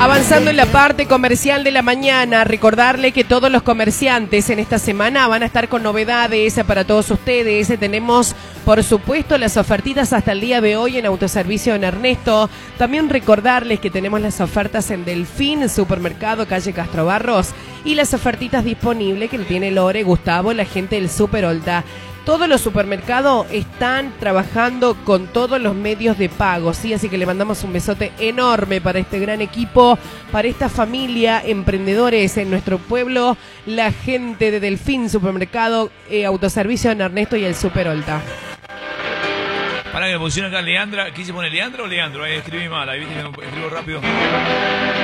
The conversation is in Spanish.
Avanzando en la parte comercial de la mañana, recordarle que todos los comerciantes en esta semana van a estar con novedades para todos ustedes. Tenemos, por supuesto, las ofertitas hasta el día de hoy en Autoservicio en Ernesto. También recordarles que tenemos las ofertas en Delfín, Supermercado, calle Castro Barros, y las ofertitas disponibles que tiene Lore, Gustavo, la gente del Super Olta. Todos los supermercados están trabajando con todos los medios de pago, ¿sí? Así que le mandamos un besote enorme para este gran equipo, para esta familia, emprendedores en nuestro pueblo, la gente de Delfín, Supermercado, Autoservicio en Ernesto y el Super Olta. Para que me pusieron acá Leandra, ¿aquí se pone Leandra o Leandro? Ahí escribí mal, ahí viste que escribo rápido.